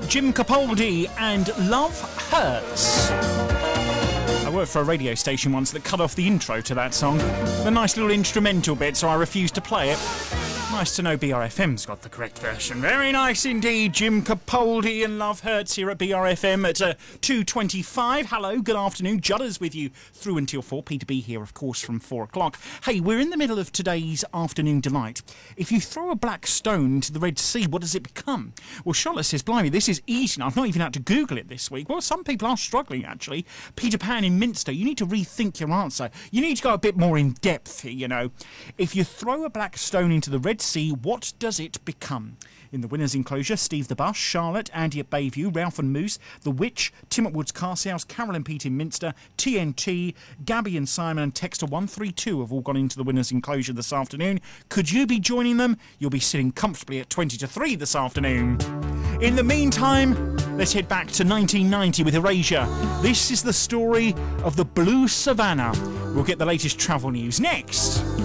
Jim Capaldi and Love Hurts. I worked for a radio station once that cut off the intro to that song. The nice little instrumental bit, so I refused to play it. Nice to know BRFM's got the correct version. Very nice indeed. Jim Capaldi and Love Hurts here at BRFM at 2:25. Hello, good afternoon. Judders with you through until 4. Peter B here, of course, from 4 o'clock. Hey, we're in the middle of today's afternoon delight. If you throw a black stone into the Red Sea, what does it become? Well, Charlotte says, blimey, this is easy. I've not even had to Google it this week. Well, some people are struggling, actually. Peter Pan in Minster, you need to rethink your answer. You need to go a bit more in depth here, you know. If you throw a black stone into the Red Sea, what does it become? In the winner's enclosure, Steve the Bus, Charlotte, Andy at Bayview, Ralph and Moose, The Witch, Tim at Woods Casthouse, Carol and Pete in Minster, TNT, Gabby and Simon and Texter 132 have all gone into the winner's enclosure this afternoon. Could you be joining them? You'll be sitting comfortably at 20 to 3 this afternoon. In the meantime, let's head back to 1990 with Erasure. This is the story of the Blue Savannah. We'll get the latest travel news next.